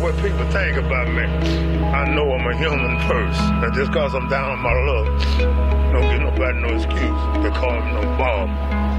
what people think about me. I know I'm a human first. And just because I'm down on my luck, don't give nobody no excuse to call me no Bob.